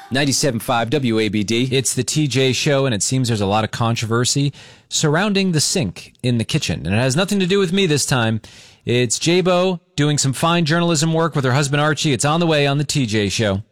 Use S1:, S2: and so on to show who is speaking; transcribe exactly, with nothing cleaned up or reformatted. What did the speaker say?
S1: ninety-seven point five W A B D.
S2: It's the T J Show, and it seems there's a lot of controversy surrounding the sink in the kitchen. And it has nothing to do with me this time. It's J-Bo doing some fine journalism work with her husband Archie. It's on the way on the T J Show.